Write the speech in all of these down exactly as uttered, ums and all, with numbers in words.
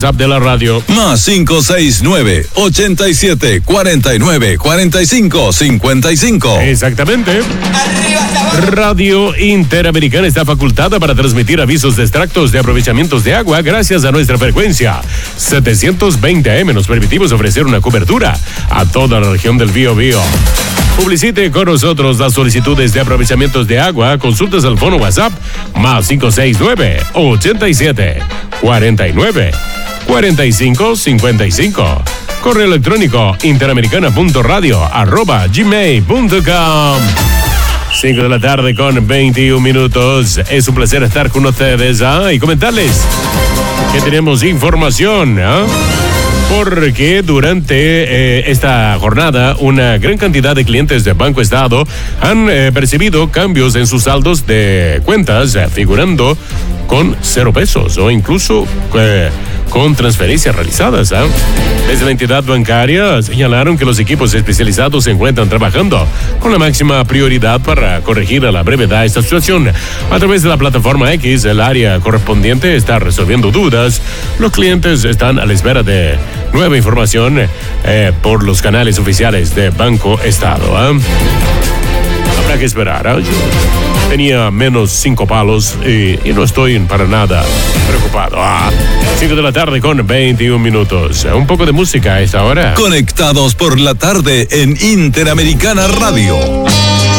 WhatsApp de la radio. Más cinco seis nueve, ochenta y siete, cuarenta y nueve, cuarenta y cinco, cincuenta y cinco. Exactamente. Radio Interamericana está facultada para transmitir avisos de extractos de aprovechamientos de agua gracias a nuestra frecuencia setecientos veinte A M. Nos permitimos ofrecer una cobertura a toda la región del Biobío. Publicite con nosotros las solicitudes de aprovechamientos de agua. Consultas al fono WhatsApp más cinco seis nueve, ochenta y siete, cuarenta y nueve, cuarenta y cinco, cincuenta y cinco. Correo electrónico interamericana.radio arroba gmail punto com. cinco de la tarde con veintiún minutos. Es un placer estar con ustedes ¿ah? y comentarles que tenemos información. ¿ah? Porque durante eh, esta jornada una gran cantidad de clientes de Banco Estado han eh, percibido cambios en sus saldos de cuentas, eh, figurando con cero pesos o incluso eh, con transferencias realizadas. ¿eh? Desde la entidad bancaria señalaron que los equipos especializados se encuentran trabajando con la máxima prioridad para corregir a la brevedad esta situación. A través de la plataforma X, el área correspondiente está resolviendo dudas. Los clientes están a la espera de nueva información eh, por los canales oficiales de Banco Estado. ¿eh? Habrá que esperar. ¿eh? Yo tenía menos cinco palos y, y no estoy para nada preocupado. Ah, cinco de la tarde con veintiún minutos. Un poco de música a esta hora. Conectados por la tarde en Interamericana Radio.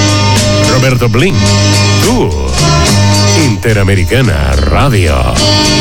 Roberto Blin, tú, Interamericana Radio.